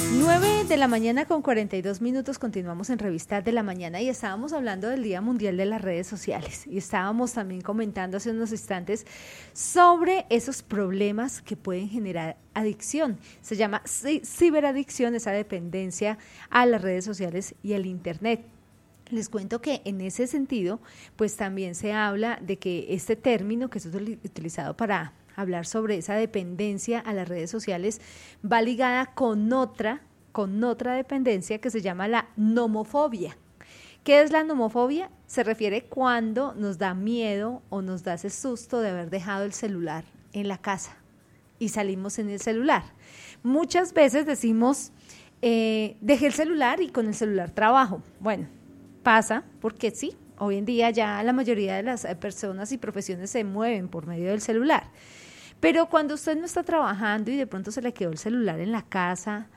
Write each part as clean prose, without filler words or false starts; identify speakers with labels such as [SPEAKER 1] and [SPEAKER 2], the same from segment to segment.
[SPEAKER 1] 9:42 a.m, continuamos en Revista de la Mañana y estábamos hablando del Día Mundial de las Redes Sociales y estábamos también comentando hace unos instantes sobre esos problemas que pueden generar adicción. Se llama ciberadicción, esa dependencia a las redes sociales y al Internet. Les cuento que en ese sentido, pues también se habla de que este término que es utilizado para hablar sobre esa dependencia a las redes sociales va ligada con otra dependencia que se llama la nomofobia. ¿Qué es la nomofobia? Se refiere cuando nos da miedo o nos da ese susto de haber dejado el celular en la casa y salimos en el celular. Muchas veces decimos, dejé el celular y con el celular trabajo. Bueno, pasa porque sí, hoy en día ya la mayoría de las personas y profesiones se mueven por medio del celular. Pero cuando usted no está trabajando y de pronto se le quedó el celular en la casa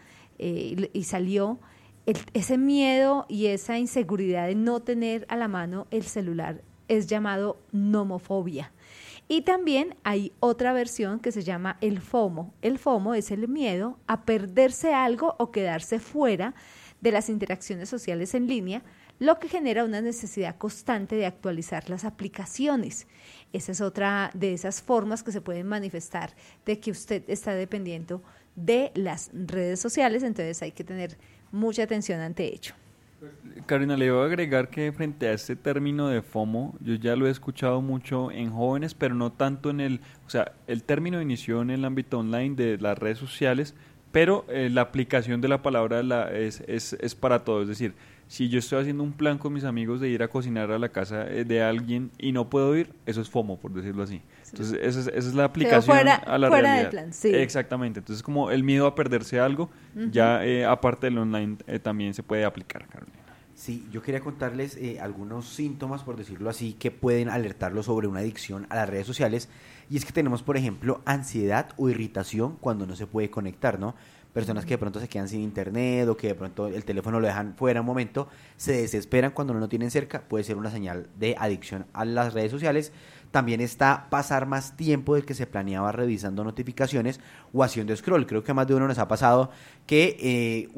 [SPEAKER 1] y salió, ese miedo y esa inseguridad de no tener a la mano el celular es llamado nomofobia. Y también hay otra versión que se llama el FOMO. El FOMO es el miedo a perderse algo o quedarse fuera de las interacciones sociales en línea, lo que genera una necesidad constante de actualizar las aplicaciones. Esa es otra de esas formas que se pueden manifestar de que usted está dependiendo de las redes sociales, entonces hay que tener mucha atención ante ello.
[SPEAKER 2] Carolina, le voy a agregar que frente a este término de FOMO, yo ya lo he escuchado mucho en jóvenes, pero no tanto el término inició en el ámbito online de las redes sociales, pero la aplicación de la palabra es para todo, es decir, si yo estoy haciendo un plan con mis amigos de ir a cocinar a la casa de alguien y no puedo ir, eso es FOMO, por decirlo así. Entonces, esa es la aplicación a la realidad.
[SPEAKER 1] Del plan, sí.
[SPEAKER 2] Exactamente. Entonces, como el miedo a perderse algo, ya aparte del online también se puede aplicar, Carolina.
[SPEAKER 3] Sí, yo quería contarles algunos síntomas, por decirlo así, que pueden alertarlo sobre una adicción a las redes sociales. Y es que tenemos, por ejemplo, ansiedad o irritación cuando no se puede conectar, ¿no? Personas que de pronto se quedan sin internet o que de pronto el teléfono lo dejan fuera un momento, se desesperan cuando no lo tienen cerca, puede ser una señal de adicción a las redes sociales. También está pasar más tiempo del que se planeaba revisando notificaciones o haciendo scroll. Creo que a más de uno nos ha pasado que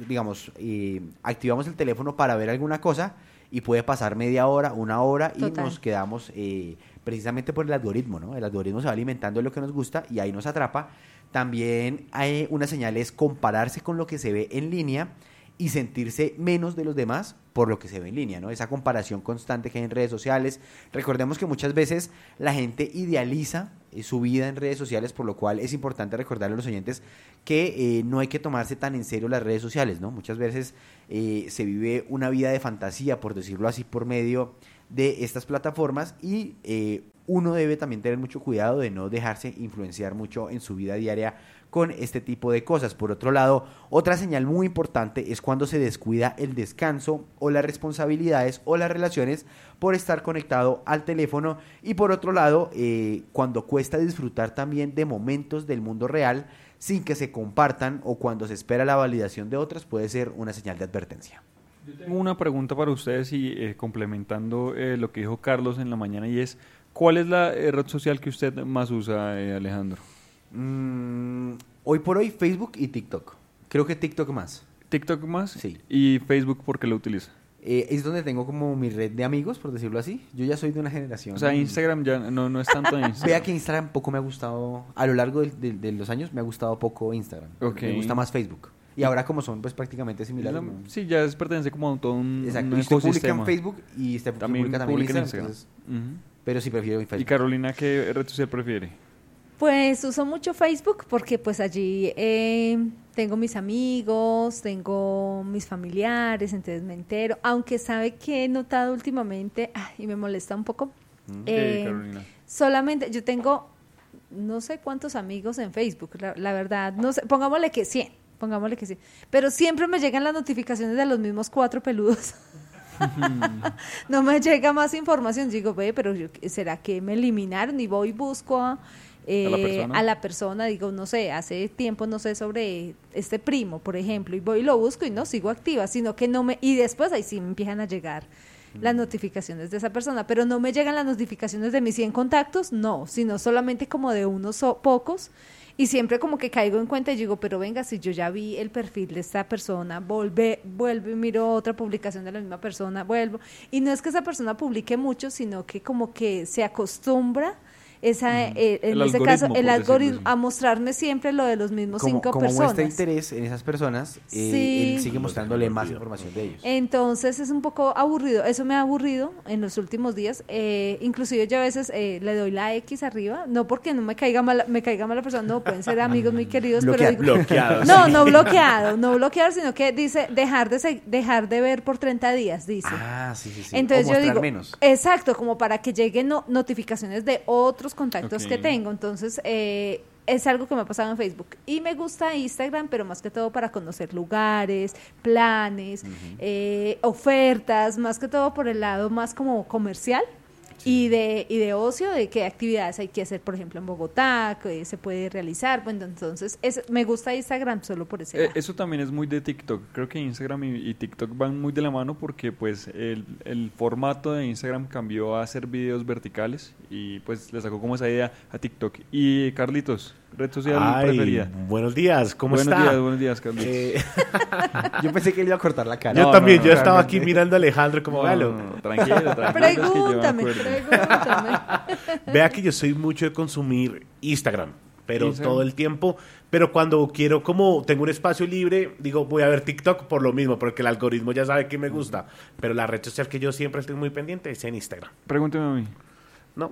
[SPEAKER 3] activamos el teléfono para ver alguna cosa y puede pasar media hora, una hora y
[SPEAKER 1] Total.
[SPEAKER 3] nos quedamos precisamente por el algoritmo, ¿no? El algoritmo se va alimentando de lo que nos gusta y ahí nos atrapa. También hay una señal es compararse con lo que se ve en línea y sentirse menos de los demás por lo que se ve en línea, ¿no? Esa comparación constante que hay en redes sociales. Recordemos que muchas veces la gente idealiza su vida en redes sociales, por lo cual es importante recordarle a los oyentes que no hay que tomarse tan en serio las redes sociales, ¿no? Muchas veces se vive una vida de fantasía, por decirlo así, por medio de estas plataformas y uno debe también tener mucho cuidado de no dejarse influenciar mucho en su vida diaria con este tipo de cosas. Por otro lado, otra señal muy importante es cuando se descuida el descanso o las responsabilidades o las relaciones por estar conectado al teléfono. Y por otro lado, cuando cuesta disfrutar también de momentos del mundo real sin que se compartan o cuando se espera la validación de otros, puede ser una señal de advertencia.
[SPEAKER 2] Yo tengo una pregunta para ustedes y complementando lo que dijo Carlos en la mañana, y es, ¿cuál es la red social que usted más usa, Alejandro?
[SPEAKER 3] Hoy por hoy Facebook y TikTok. Creo que TikTok más.
[SPEAKER 2] ¿TikTok más?
[SPEAKER 3] Sí.
[SPEAKER 2] ¿Y Facebook por qué lo utiliza?
[SPEAKER 3] Es donde tengo como mi red de amigos, por decirlo así. Yo ya soy de una generación.
[SPEAKER 2] O sea, Instagram ya no es tanto de Instagram.
[SPEAKER 3] Vea que Instagram poco me ha gustado, a lo largo de los años me ha gustado poco Instagram.
[SPEAKER 2] Okay.
[SPEAKER 3] Me gusta más Facebook. Y ahora como son pues prácticamente similares.
[SPEAKER 2] Sí, ya pertenece como a todo un
[SPEAKER 3] Exacto.
[SPEAKER 2] un
[SPEAKER 3] Y usted publica
[SPEAKER 2] ecosistema.
[SPEAKER 3] en Facebook y usted publica también en Instagram. Entonces, pero sí prefiero en Facebook.
[SPEAKER 2] ¿Y Carolina qué red social prefiere?
[SPEAKER 1] Pues uso mucho Facebook porque pues allí tengo mis amigos, tengo mis familiares, entonces me entero. Aunque sabe que he notado últimamente, y me molesta un poco,
[SPEAKER 2] Carolina.
[SPEAKER 1] solamente yo tengo no sé cuántos amigos en Facebook, la verdad, no sé, pongámosle que 100, pero siempre me llegan las notificaciones de los mismos 4 peludos. No me llega más información, digo, pero ¿será que me eliminaron? Y voy y busco a la persona, digo, no sé, hace tiempo no sé sobre este primo, por ejemplo, y voy y lo busco y no sigo activa, sino que no me, y después ahí sí me empiezan a llegar las notificaciones de esa persona, pero no me llegan las notificaciones de mis 100 contactos, no, sino solamente como de unos pocos, Y siempre como que caigo en cuenta y digo, pero venga, si yo ya vi el perfil de esta persona, vuelvo y miro otra publicación de la misma persona, vuelvo. Y no es que esa persona publique mucho, sino que como que se acostumbra en ese caso, el algoritmo a mostrarme siempre lo de los mismos cinco
[SPEAKER 3] como
[SPEAKER 1] personas.
[SPEAKER 3] muestra interés en esas personas, él sigue mostrándole más información de ellos.
[SPEAKER 1] Entonces es un poco aburrido, eso me ha aburrido en los últimos días, inclusive yo a veces le doy la X arriba, no porque no me caiga mal la persona, no, pueden ser amigos muy queridos, pero digo,
[SPEAKER 4] bloqueado.
[SPEAKER 1] no, no bloqueado, sino que dice dejar de ver por 30 días, dice.
[SPEAKER 3] Sí.
[SPEAKER 1] Entonces yo digo,
[SPEAKER 3] menos.
[SPEAKER 1] Exacto, como para que lleguen notificaciones de otros contactos que tengo. Entonces es algo que me ha pasado en Facebook y me gusta Instagram, pero más que todo para conocer lugares, planes, ofertas, más que todo por el lado más como comercial. Y de ocio, de qué actividades hay que hacer, por ejemplo, en Bogotá, que se puede realizar. Bueno, entonces me gusta Instagram solo por ese lado.
[SPEAKER 2] Eso también es muy de TikTok. Creo que Instagram y TikTok van muy de la mano porque pues el formato de Instagram cambió a hacer videos verticales y pues le sacó como esa idea a TikTok. Y Carlitos, red social preferida.
[SPEAKER 4] Buenos días, ¿cómo está?
[SPEAKER 2] Buenos días, Carlitos.
[SPEAKER 3] Yo pensé que él iba a cortar la cara.
[SPEAKER 4] Yo también, yo estaba aquí mirando a Alejandro como galo.
[SPEAKER 2] Tranquilo.
[SPEAKER 1] Pregúntame.
[SPEAKER 4] Vea que yo soy mucho de consumir Instagram, pero todo el tiempo, pero cuando quiero como tengo un espacio libre, digo voy a ver TikTok por lo mismo, porque el algoritmo ya sabe que me gusta, pero la red social que yo siempre estoy muy pendiente es en Instagram.
[SPEAKER 2] Pregúnteme a mí.
[SPEAKER 4] No.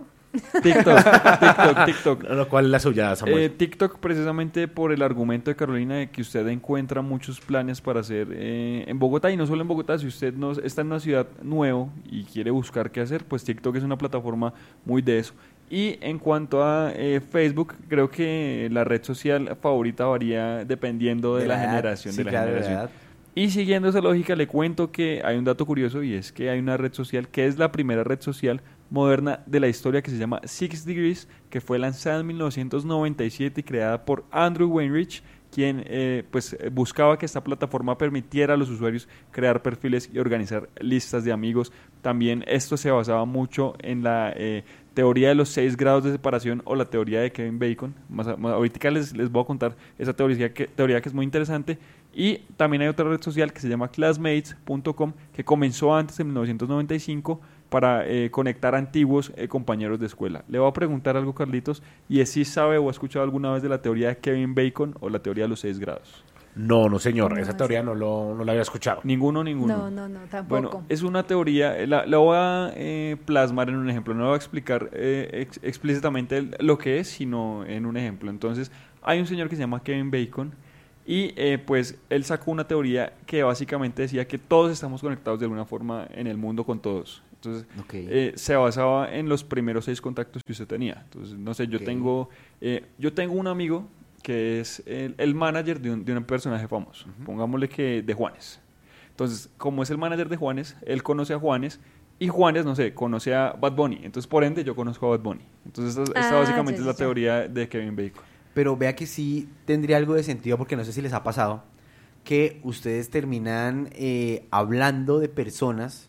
[SPEAKER 2] TikTok.
[SPEAKER 4] ¿Cuál es la suya, Samuel?
[SPEAKER 2] TikTok precisamente por el argumento de Carolina de que usted encuentra muchos planes para hacer en Bogotá y no solo en Bogotá. Si usted no está en una ciudad nueva y quiere buscar qué hacer, pues TikTok es una plataforma muy de eso. Y en cuanto a Facebook, creo que la red social favorita varía dependiendo de la generación.
[SPEAKER 3] Sí, claro, de la edad.
[SPEAKER 2] Y siguiendo esa lógica, le cuento que hay un dato curioso y es que hay una red social que es la primera red social moderna de la historia que se llama 6 Degrees, que fue lanzada en 1997 y creada por Andrew Weinreich, quien buscaba que esta plataforma permitiera a los usuarios crear perfiles y organizar listas de amigos. También esto se basaba mucho en la teoría de los 6 grados de separación o la teoría de Kevin Bacon. Ahorita les voy a contar esa teoría que es muy interesante. Y también hay otra red social que se llama classmates.com, que comenzó antes de 1995 para conectar antiguos compañeros de escuela. Le voy a preguntar algo, Carlitos, y es si sabe o ha escuchado alguna vez de la teoría de Kevin Bacon o la teoría de los 6 grados.
[SPEAKER 4] No, señor, esa teoría no la había escuchado.
[SPEAKER 2] Ninguno.
[SPEAKER 1] No, tampoco.
[SPEAKER 2] Bueno, es una teoría, la voy a plasmar en un ejemplo, no voy a explicar explícitamente lo que es, sino en un ejemplo. Entonces, hay un señor que se llama Kevin Bacon y pues él sacó una teoría que básicamente decía que todos estamos conectados de alguna forma en el mundo con todos. Entonces, se basaba en los primeros 6 contactos que usted tenía. Entonces, no sé, yo tengo un amigo que es el manager de un personaje famoso. Pongámosle que de Juanes. Entonces, como es el manager de Juanes, él conoce a Juanes y Juanes, no sé, conoce a Bad Bunny. Entonces, por ende, yo conozco a Bad Bunny. Entonces, esta básicamente es la teoría de Kevin Bacon.
[SPEAKER 3] Pero vea que sí tendría algo de sentido, porque no sé si les ha pasado que ustedes terminan hablando de personas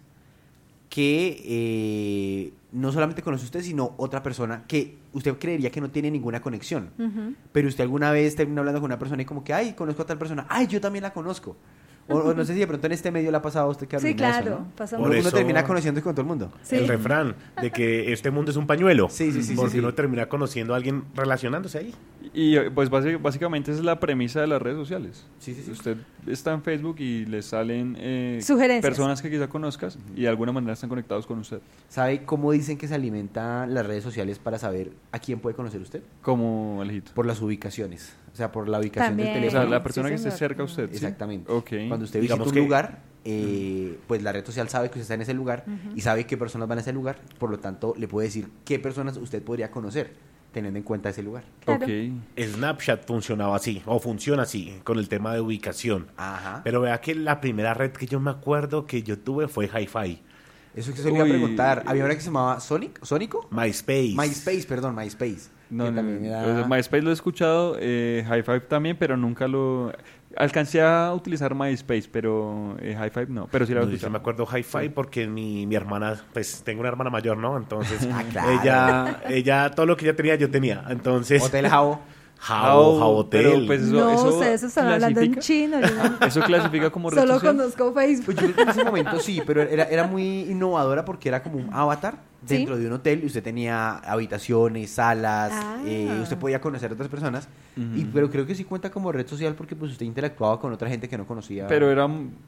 [SPEAKER 3] que no solamente conoce usted, sino otra persona que usted creería que no tiene ninguna conexión. Pero usted alguna vez termina hablando con una persona y como que, ay, conozco a tal persona, ay, yo también la conozco. O no sé si de pronto en este medio le ha pasado a usted que
[SPEAKER 1] Sí, claro,
[SPEAKER 3] eso, ¿no?
[SPEAKER 1] pasa
[SPEAKER 3] Uno termina conociendo con todo el mundo.
[SPEAKER 1] Sí.
[SPEAKER 4] El refrán de que este mundo es un pañuelo.
[SPEAKER 3] Sí.
[SPEAKER 4] Porque uno termina conociendo a alguien relacionándose ahí.
[SPEAKER 2] Y pues básicamente esa es la premisa de las redes sociales.
[SPEAKER 3] Sí.
[SPEAKER 2] Usted está en Facebook y le salen
[SPEAKER 1] sugerencias,
[SPEAKER 2] personas que quizá conozcas y de alguna manera están conectados con usted.
[SPEAKER 3] ¿Sabe cómo dicen que se alimentan las redes sociales para saber a quién puede conocer usted?
[SPEAKER 2] Como Alejito.
[SPEAKER 3] Por las ubicaciones. O sea, por la ubicación
[SPEAKER 1] También.
[SPEAKER 3] del
[SPEAKER 2] O
[SPEAKER 3] teléfono.
[SPEAKER 2] sea, la persona que
[SPEAKER 1] señor.
[SPEAKER 2] esté cerca a usted. ¿sí?
[SPEAKER 3] Exactamente.
[SPEAKER 2] Okay.
[SPEAKER 3] Cuando usted visita
[SPEAKER 4] Digamos
[SPEAKER 3] un
[SPEAKER 4] que-
[SPEAKER 3] lugar, pues la red social sabe que usted está en ese lugar y sabe qué personas van a ese lugar. Por lo tanto, le puede decir qué personas usted podría conocer, teniendo en cuenta ese lugar.
[SPEAKER 1] Claro.
[SPEAKER 2] Ok.
[SPEAKER 4] Snapchat funcionaba así, o funciona así, con el tema de ubicación.
[SPEAKER 3] Ajá.
[SPEAKER 4] Pero vea que la primera red que yo me acuerdo que yo tuve fue Hi-Fi.
[SPEAKER 3] Eso que se le iba a
[SPEAKER 2] Uy.
[SPEAKER 3] preguntar. ¿Había una que se llamaba ¿Sónico?
[SPEAKER 4] MySpace.
[SPEAKER 3] MySpace.
[SPEAKER 2] No,
[SPEAKER 3] que también
[SPEAKER 2] no,
[SPEAKER 3] era-
[SPEAKER 2] MySpace lo he escuchado, High Five también, pero nunca lo... Alcancé a utilizar MySpace, pero High Five no, pero sí la he
[SPEAKER 4] No, yo
[SPEAKER 2] escuchado.
[SPEAKER 4] me acuerdo Hi-Fi porque mi hermana, pues tengo una hermana mayor, ¿no? Entonces,
[SPEAKER 3] Ah, claro.
[SPEAKER 4] ella, todo lo que ella tenía, yo tenía. Entonces,
[SPEAKER 3] Hotel Jao.
[SPEAKER 4] Jabotel.
[SPEAKER 2] Pero pues
[SPEAKER 1] no sé, eso están hablando en chino.
[SPEAKER 2] Eso clasifica como red
[SPEAKER 1] Solo
[SPEAKER 2] social.
[SPEAKER 1] conozco Facebook.
[SPEAKER 3] Pues yo creo que en ese momento sí, pero era muy innovadora porque era como un avatar dentro de un hotel y usted tenía habitaciones, salas, usted podía conocer a otras personas, pero creo que sí cuenta como red social porque pues usted interactuaba con otra gente que no conocía.
[SPEAKER 2] Pero era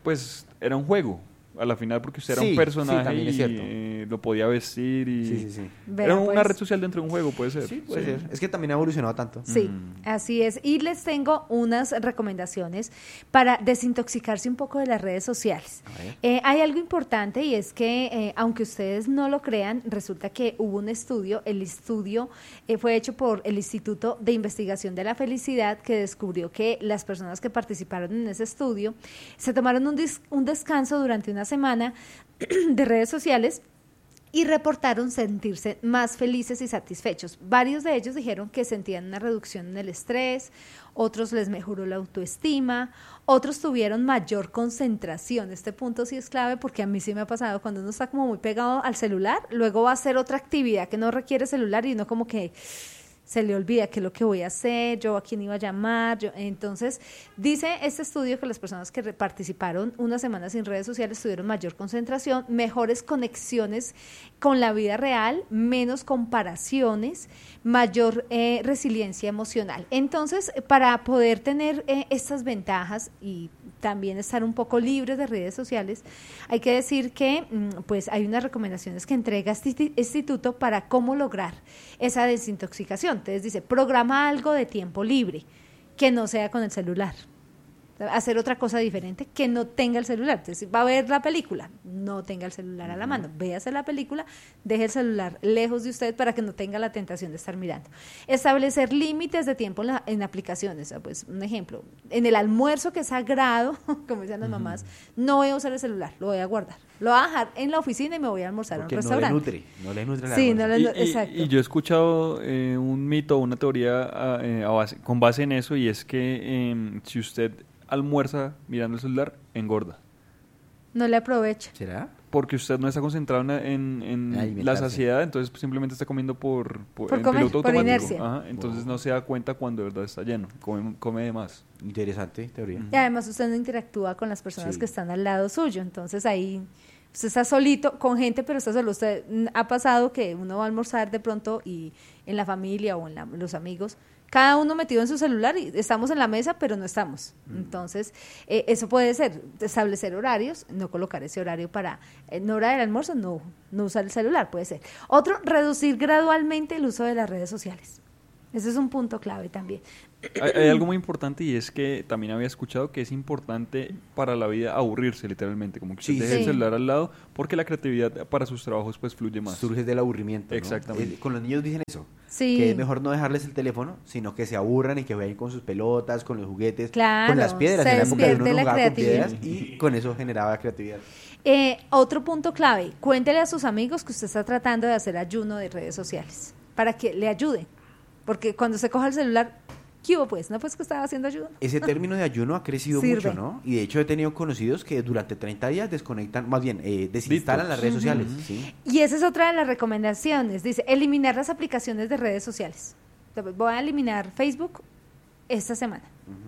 [SPEAKER 2] un juego a la final porque usted era un personaje
[SPEAKER 3] también es cierto.
[SPEAKER 2] y lo podía vestir y
[SPEAKER 3] Sí.
[SPEAKER 1] Vea,
[SPEAKER 2] era una
[SPEAKER 1] pues.
[SPEAKER 2] red social dentro de un juego, puede ser.
[SPEAKER 3] Sí, puede ser. Es que también ha evolucionado tanto.
[SPEAKER 1] Sí, así es. Y les tengo unas recomendaciones para desintoxicarse un poco de las redes sociales. Hay algo importante y es que, aunque ustedes no lo crean, resulta que hubo un estudio, el estudio fue hecho por el Instituto de Investigación de la Felicidad, que descubrió que las personas que participaron en ese estudio se tomaron un descanso durante una semana de redes sociales y reportaron sentirse más felices y satisfechos. Varios de ellos dijeron que sentían una reducción en el estrés, otros les mejoró la autoestima, otros tuvieron mayor concentración. Este punto sí es clave porque a mí sí me ha pasado cuando uno está como muy pegado al celular, luego va a hacer otra actividad que no requiere celular y uno como que se le olvida qué es lo que voy a hacer, yo a quién iba a llamar. Entonces, dice este estudio que las personas que participaron una semana sin redes sociales tuvieron mayor concentración, mejores conexiones con la vida real, menos comparaciones, mayor resiliencia emocional. Entonces, para poder tener estas ventajas y también estar un poco libres de redes sociales, hay que decir que pues hay unas recomendaciones que entrega este instituto para cómo lograr esa desintoxicación. Entonces dice, programa algo de tiempo libre, que no sea con el celular. Hacer otra cosa diferente que no tenga el celular. Entonces, va a ver la película, no tenga el celular a la mano, véase la película, deje el celular lejos de usted para que no tenga la tentación de estar mirando. Establecer límites de tiempo en aplicaciones. Pues un ejemplo, en el almuerzo, que es sagrado, como dicen las mamás, no voy a usar el celular, lo voy a guardar, lo voy a dejar en la oficina y me voy a almorzar
[SPEAKER 3] porque
[SPEAKER 1] a un restaurante.
[SPEAKER 3] no le nutre la
[SPEAKER 1] Sí,
[SPEAKER 3] almuerzo.
[SPEAKER 1] exacto.
[SPEAKER 2] Y yo he escuchado un mito, una teoría con base en eso, y es que si usted almuerza mirando el celular, engorda.
[SPEAKER 1] No le aprovecha.
[SPEAKER 3] ¿Será?
[SPEAKER 2] Porque usted no está concentrado en la
[SPEAKER 3] Alimentarse.
[SPEAKER 2] saciedad, entonces simplemente está comiendo por
[SPEAKER 1] comer,
[SPEAKER 2] piloto
[SPEAKER 1] por
[SPEAKER 2] automático.
[SPEAKER 1] inercia.
[SPEAKER 2] Ajá, entonces no se da cuenta cuando de verdad está lleno, come de más.
[SPEAKER 3] Interesante teoría.
[SPEAKER 1] Y además usted no interactúa con las personas
[SPEAKER 3] Sí.
[SPEAKER 1] que están al lado suyo, entonces ahí usted está solito, con gente, pero está solo. Usted ha pasado que uno va a almorzar de pronto y en la familia o en los amigos, cada uno metido en su celular y estamos en la mesa, pero no estamos. Entonces, eso puede ser, establecer horarios, no colocar ese horario para, en hora del almuerzo, no usar el celular, puede ser. Otro, reducir gradualmente el uso de las redes sociales. Ese es un punto clave también.
[SPEAKER 2] Hay algo muy importante, y es que también había escuchado que es importante para la vida aburrirse, literalmente, como que usted
[SPEAKER 3] Sí,
[SPEAKER 2] deje el
[SPEAKER 1] sí.
[SPEAKER 2] celular al lado, porque la creatividad para sus trabajos pues fluye más.
[SPEAKER 3] Surge del aburrimiento, ¿no?
[SPEAKER 2] Exactamente.
[SPEAKER 3] Con los niños dicen eso,
[SPEAKER 1] Sí.
[SPEAKER 3] que es mejor no dejarles el teléfono, sino que se aburran y que jueguen con sus pelotas, con los juguetes,
[SPEAKER 1] Claro,
[SPEAKER 3] con las piedras.
[SPEAKER 1] se
[SPEAKER 3] En la época de uno
[SPEAKER 1] despierte la
[SPEAKER 3] jugaba con
[SPEAKER 1] creatividad.
[SPEAKER 3] piedras y con eso generaba creatividad.
[SPEAKER 1] Otro punto clave, cuéntele a sus amigos que usted está tratando de hacer ayuno de redes sociales, para que le ayude, porque cuando se coja el celular, ¿qué hubo pues? ¿No pues que estaba haciendo ayuno?
[SPEAKER 3] Ese término de ayuno ha crecido
[SPEAKER 1] Sirve.
[SPEAKER 3] mucho, ¿no? Y de hecho he tenido conocidos que durante 30 días desconectan, más bien desinstalan
[SPEAKER 2] Detox.
[SPEAKER 3] las redes sociales. ¿Sí?
[SPEAKER 1] Y esa es otra de las recomendaciones, dice, eliminar las aplicaciones de redes sociales. Entonces, voy a eliminar Facebook esta semana,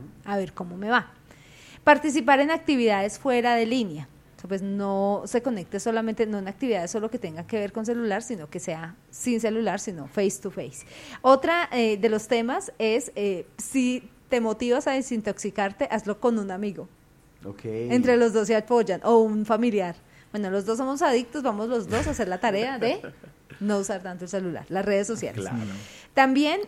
[SPEAKER 1] a ver cómo me va. Participar en actividades fuera de línea. O sea, pues no se conecte solamente, no en actividades solo que tengan que ver con celular, sino que sea sin celular, sino face to face. Otra de los temas es, si te motivas a desintoxicarte, hazlo con un amigo.
[SPEAKER 3] Okay.
[SPEAKER 1] Entre los dos se apoyan, o un familiar. Bueno, los dos somos adictos, vamos los dos a hacer la tarea de no usar tanto el celular, las redes sociales.
[SPEAKER 4] Claro.
[SPEAKER 1] También,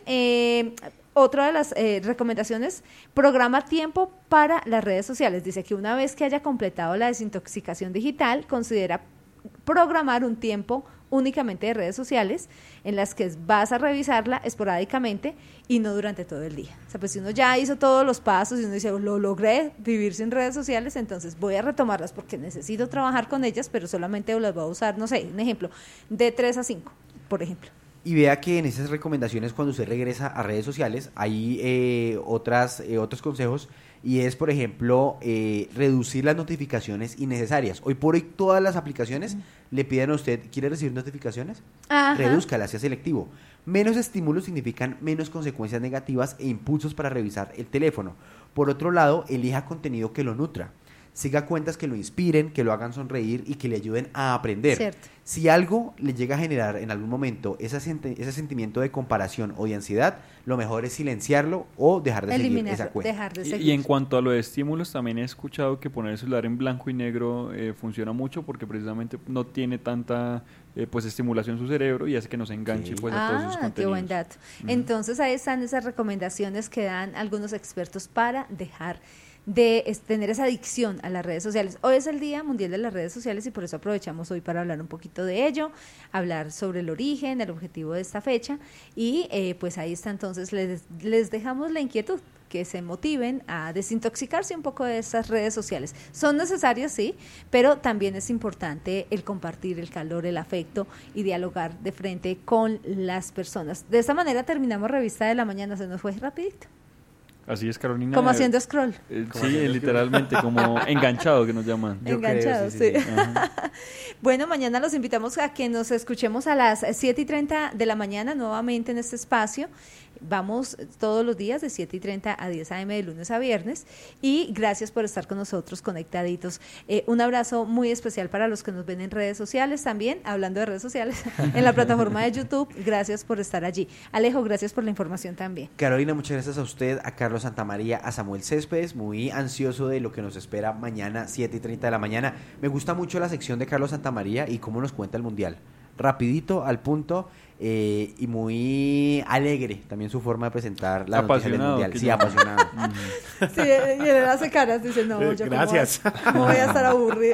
[SPEAKER 1] otra de las recomendaciones, programa tiempo para las redes sociales. Dice que una vez que haya completado la desintoxicación digital, considera programar un tiempo únicamente de redes sociales en las que vas a revisarla esporádicamente y no durante todo el día. O sea, pues si uno ya hizo todos los pasos y uno dice, lo logré, vivir sin redes sociales, entonces voy a retomarlas porque necesito trabajar con ellas, pero solamente las voy a usar, no sé, un ejemplo, de 3 a 5, por ejemplo.
[SPEAKER 3] Y vea que en esas recomendaciones, cuando usted regresa a redes sociales, hay otros consejos, y es, por ejemplo, reducir las notificaciones innecesarias. Hoy por hoy todas las aplicaciones le piden a usted, ¿quiere recibir notificaciones?
[SPEAKER 1] Ajá.
[SPEAKER 3] Redúzcalas, sea selectivo. Menos estímulos significan menos consecuencias negativas e impulsos para revisar el teléfono. Por otro lado, elija contenido que lo nutra. Siga cuentas que lo inspiren, que lo hagan sonreír y que le ayuden a aprender.
[SPEAKER 1] Cierto.
[SPEAKER 3] Si algo le llega a generar en algún momento ese sentimiento de comparación o de ansiedad, lo mejor es silenciarlo o dejar de seguir esa cuenta.
[SPEAKER 1] Dejar de seguir.
[SPEAKER 2] Y en cuanto a lo de estímulos, también he escuchado que poner el celular en blanco y negro funciona mucho porque precisamente no tiene tanta pues estimulación en su cerebro y hace que nos enganche pues a todos esos contenidos.
[SPEAKER 1] Qué buen dato. Entonces ahí están esas recomendaciones que dan algunos expertos para dejar de tener esa adicción a las redes sociales. Hoy es el Día Mundial de las Redes Sociales y por eso aprovechamos hoy para hablar un poquito de ello, hablar sobre el origen, el objetivo de esta fecha y pues ahí está. Entonces les dejamos la inquietud, que se motiven a desintoxicarse un poco de estas redes sociales. Son necesarias, sí, pero también es importante el compartir el calor, el afecto y dialogar de frente con las personas. De esta manera terminamos Revista de la Mañana, se nos fue rapidito.
[SPEAKER 2] Así es, Carolina.
[SPEAKER 1] Como haciendo scroll.
[SPEAKER 2] Sí, literalmente, como enganchado que nos llaman.
[SPEAKER 1] Enganchado, sí. Bueno, mañana los invitamos a que nos escuchemos a las 7:30 de la mañana nuevamente en este espacio. Vamos todos los días de 7:30 a 10 a.m. de lunes a viernes y gracias por estar con nosotros conectaditos. Un abrazo muy especial para los que nos ven en redes sociales también, hablando de redes sociales, en la plataforma de YouTube. Gracias por estar allí. Alejo, gracias por la información también.
[SPEAKER 3] Carolina, muchas gracias a usted, a Carlos Santamaría, a Samuel Céspedes, muy ansioso de lo que nos espera mañana 7:30 de la mañana. Me gusta mucho la sección de Carlos Santamaría y cómo nos cuenta el Mundial. Rapidito, al punto, y muy alegre también su forma de presentar la noticia del Mundial. Sí, apasionado.
[SPEAKER 1] Sí, y él hace caras, dice, no, yo
[SPEAKER 4] gracias.
[SPEAKER 1] No voy a estar aburrido.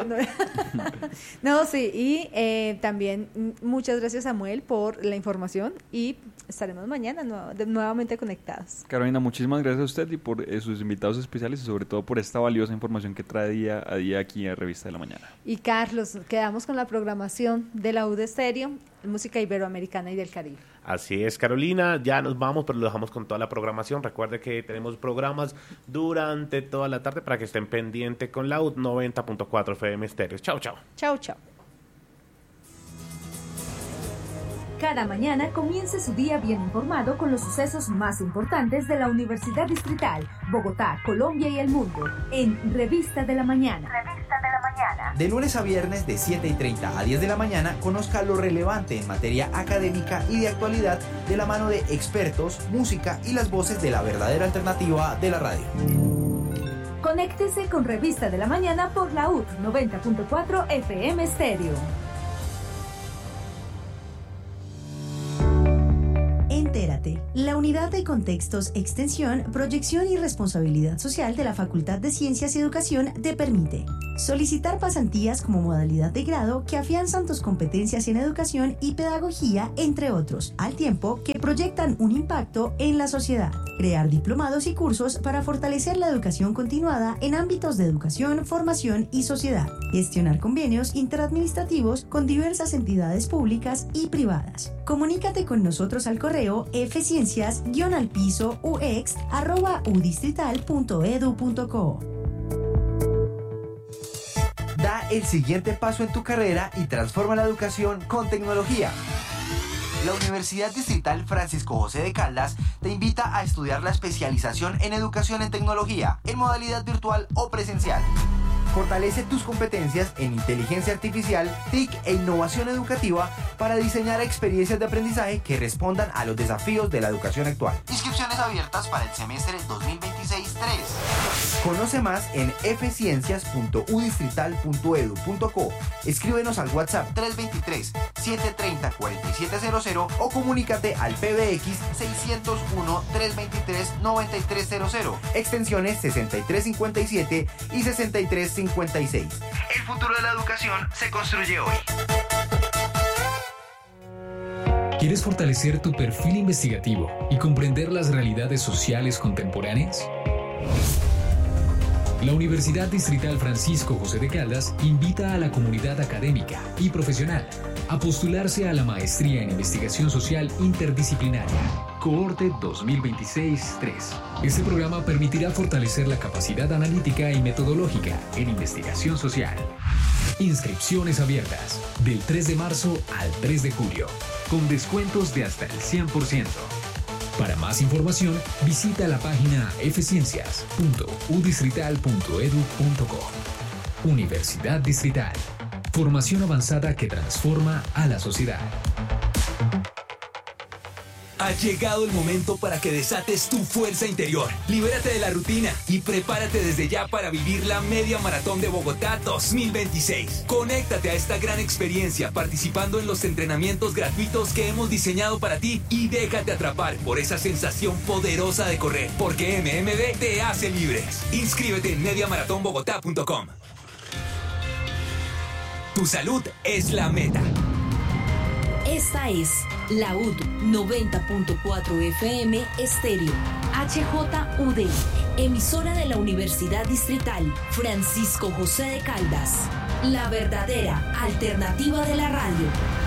[SPEAKER 1] No, sí, y también muchas gracias, Samuel, por la información y estaremos mañana nuevamente conectados.
[SPEAKER 2] Carolina, muchísimas gracias a usted y por sus invitados especiales y sobre todo por esta valiosa información que trae día a día aquí a Revista de la Mañana.
[SPEAKER 1] Y Carlos, quedamos con la programación de la UD Estéreo, música iberoamericana y del Caribe.
[SPEAKER 4] Así es, Carolina, ya nos vamos, pero lo dejamos con toda la programación. Recuerde que tenemos programas durante toda la tarde para que estén pendientes con la UD 90.4 FM Estéreo. Chao, chao.
[SPEAKER 1] Chao, chao.
[SPEAKER 5] Cada mañana comience su día bien informado con los sucesos más importantes de la Universidad Distrital, Bogotá, Colombia y el mundo, en Revista de la Mañana. Revista de la Mañana.
[SPEAKER 6] De lunes a viernes de 7:30 a 10 de la mañana, conozca lo relevante en materia académica y de actualidad de la mano de expertos, música y las voces de la verdadera alternativa de la radio.
[SPEAKER 5] Conéctese con Revista de la Mañana por la UD 90.4 FM Estéreo. Entérate, la Unidad de Contextos, Extensión, Proyección y Responsabilidad Social de la Facultad de Ciencias y Educación te permite solicitar pasantías como modalidad de grado que afianzan tus competencias en educación y pedagogía, entre otros, al tiempo que proyectan un impacto en la sociedad. Crear diplomados y cursos para fortalecer la educación continuada en ámbitos de educación, formación y sociedad. Gestionar convenios interadministrativos con diversas entidades públicas y privadas. Comunícate con nosotros al correo fciencias-ux@udistrital.edu.co.
[SPEAKER 6] Da el siguiente paso en tu carrera y transforma la educación con tecnología. La Universidad Distrital Francisco José de Caldas te invita a estudiar la especialización en educación en tecnología, en modalidad virtual o presencial. Fortalece tus competencias en inteligencia artificial, TIC e innovación educativa para diseñar experiencias de aprendizaje que respondan a los desafíos de la educación actual. Inscripciones abiertas para el semestre 2026-3. Conoce más en fciencias.udistrital.edu.co. Escríbenos al WhatsApp 323-730-4700 o comunícate al PBX 601-323-9300, extensiones 6357 y 6356. El futuro de la educación se construye hoy.
[SPEAKER 7] ¿Quieres fortalecer tu perfil investigativo y comprender las realidades sociales contemporáneas? La Universidad Distrital Francisco José de Caldas invita a la comunidad académica y profesional a postularse a la Maestría en Investigación Social Interdisciplinaria, Cohorte 2026-3. Este programa permitirá fortalecer la capacidad analítica y metodológica en investigación social. Inscripciones abiertas del 3 de marzo al 3 de julio, con descuentos de hasta el 100%. Para más información, visita la página fciencias.udistrital.edu.co. Universidad Distrital. Formación avanzada que transforma a la sociedad.
[SPEAKER 8] Ha llegado el momento para que desates tu fuerza interior. Libérate de la rutina y prepárate desde ya para vivir la Media Maratón de Bogotá 2026. Conéctate a esta gran experiencia participando en los entrenamientos gratuitos que hemos diseñado para ti y déjate atrapar por esa sensación poderosa de correr, porque MMB te hace libres. Inscríbete en mediamaratonbogotá.com. Tu salud es la meta.
[SPEAKER 9] Esta es la UD 90.4 FM Estéreo, HJUD, emisora de la Universidad Distrital Francisco José de Caldas, la verdadera alternativa de la radio.